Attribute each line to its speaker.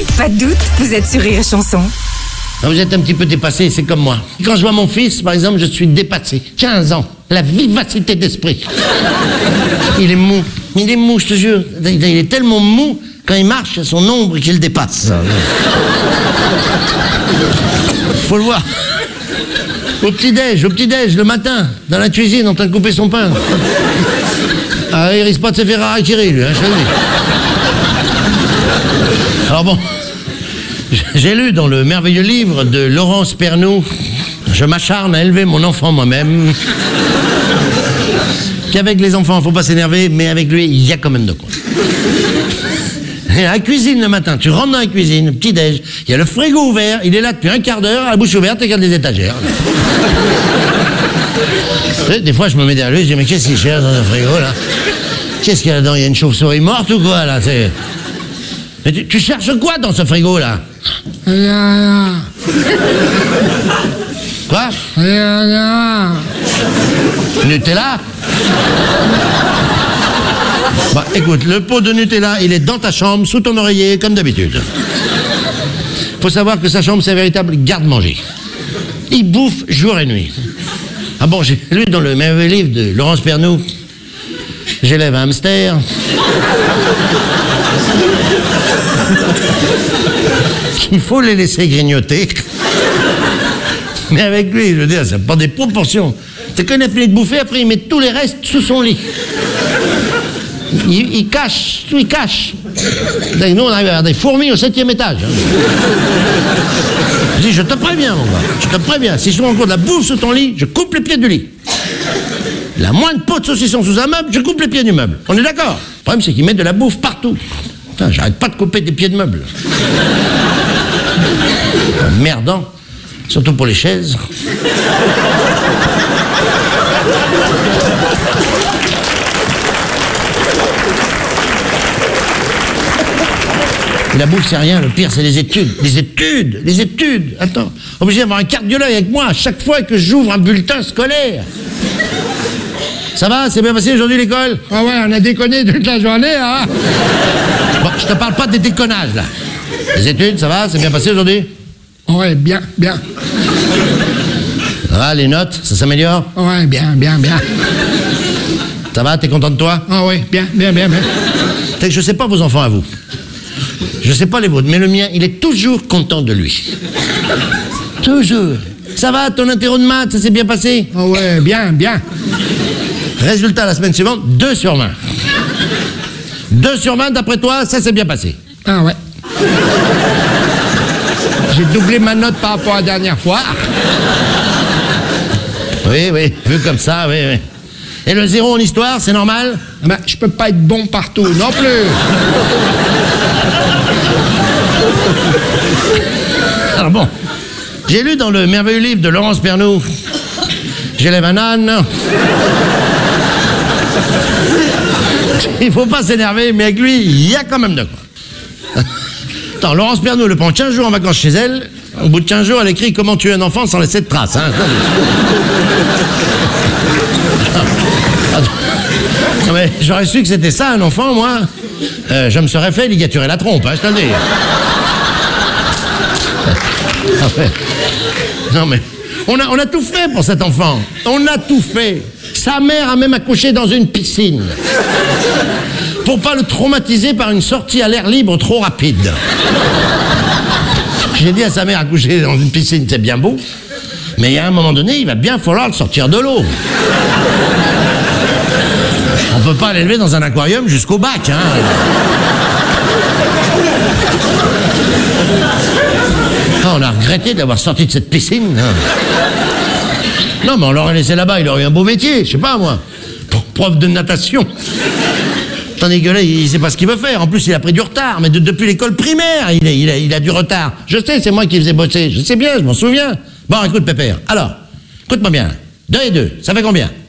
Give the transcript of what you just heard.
Speaker 1: Pas de doute, vous êtes sur Rire et Chanson.
Speaker 2: Vous êtes un petit peu dépassé, c'est comme moi. Quand je vois mon fils, par exemple, je suis dépassé. 15 ans, la vivacité d'esprit. Il est mou, je te jure. Il est tellement mou, quand il marche, il y a son ombre qui le dépasse. Faut le voir. Au petit-déj, le matin, dans la cuisine, en train de couper son pain. Ah, il risque pas de se faire harakiri, lui, hein, je te le dis. Alors bon, j'ai lu dans le merveilleux livre de Laurence Pernou, je m'acharne à élever mon enfant moi-même, qu'avec les enfants, faut pas s'énerver, mais avec lui, il y a quand même de quoi. Et à la cuisine le matin, tu rentres dans la cuisine, petit-déj, il y a le frigo ouvert, il est là depuis un quart d'heure, à la bouche ouverte, il regarde les étagères. Des fois, je me mets derrière lui, je dis, mais qu'est-ce qu'il cherche dans le frigo, là? Qu'est-ce qu'il y a là-dedans? Il y a une chauve-souris morte ou quoi, là? Mais tu cherches quoi dans ce frigo, là?
Speaker 3: Rien.
Speaker 2: Quoi?
Speaker 3: Rien.
Speaker 2: Nutella? Bah, écoute, le pot de Nutella, il est dans ta chambre, sous ton oreiller, comme d'habitude. Faut savoir que sa chambre, c'est un véritable garde-manger. Il bouffe jour et nuit. Ah bon, j'ai lu dans le merveilleux livre de Laurence Pernou, j'élève un hamster. Il faut les laisser grignoter. Mais avec lui, je veux dire, ça prend des proportions. C'est quand il a fini de bouffer, après il met tous les restes sous son lit. Il cache, tout il cache. Nous, on arrive à avoir des fourmis au 7e étage. Je dis, je te préviens, mon gars, je te préviens. Si je trouve encore de la bouffe sous ton lit, je coupe les pieds du lit. La moindre pot de saucisson sous un meuble, je coupe les pieds du meuble. On est d'accord? Le problème, c'est qu'ils mettent de la bouffe partout. Putain, j'arrête pas de couper des pieds de meuble. Merdant. Surtout pour les chaises. Et la bouffe, c'est rien. Le pire, c'est les études. Les études. Attends, obligé d'avoir un cardiologue avec moi à chaque fois que j'ouvre un bulletin scolaire. Ça va? C'est bien passé aujourd'hui l'école?
Speaker 3: Ah ouais, on a déconné toute la journée, hein?
Speaker 2: Bon, je te parle pas des déconnages, là. Les études, ça va? C'est bien passé aujourd'hui?
Speaker 3: Ouais, bien.
Speaker 2: Ça va, les notes, ça s'améliore?
Speaker 3: Ouais, bien.
Speaker 2: Ça va, t'es content de toi?
Speaker 3: Ah ouais, bien.
Speaker 2: Je sais pas vos enfants à vous. Je sais pas les vôtres, mais le mien, il est toujours content de lui. Toujours. Ça va, ton interro de maths, ça s'est bien passé?
Speaker 3: Ah ouais, bien.
Speaker 2: Résultat, la semaine suivante, 2 sur 20. 2 sur 20, d'après toi, ça s'est bien passé?
Speaker 3: Ah ouais. J'ai doublé ma note par rapport à la dernière fois.
Speaker 2: Oui, vu comme ça, oui. Et le 0 en histoire, c'est normal?
Speaker 3: Ah ben, je peux pas être bon partout, non plus.
Speaker 2: Alors bon, j'ai lu dans le merveilleux livre de Laurence Pernou, j'élève un âne. Il faut pas s'énerver, mais avec lui, il y a quand même de quoi. Attends, Laurence Pernou le prend 15 jours en vacances chez elle. Au bout de 15 jours, elle écrit comment tuer un enfant sans laisser de traces. Hein. Non, mais j'aurais su que c'était ça, un enfant, moi. Je me serais fait ligaturer la trompe, hein, je te le dis. Ah ouais. Non, mais on a tout fait pour cet enfant. On a tout fait. Sa mère a même accouché dans une piscine. Pour pas le traumatiser par une sortie à l'air libre trop rapide. J'ai dit à sa mère, accoucher dans une piscine, c'est bien beau, mais à un moment donné, il va bien falloir le sortir de l'eau. On peut pas l'élever dans un aquarium jusqu'au bac, hein. Ah, on a regretté d'avoir sorti de cette piscine. Hein. Non, mais on l'aurait laissé là-bas, il aurait eu un beau métier, je sais pas moi. Prof de natation. Tandis que là, il sait pas ce qu'il veut faire. En plus, il a pris du retard. Mais depuis l'école primaire, il a du retard. Je sais, c'est moi qui faisais bosser. Je sais bien, je m'en souviens. Bon, écoute, Pépère. Alors, écoute-moi bien. 2 et 2, ça fait combien?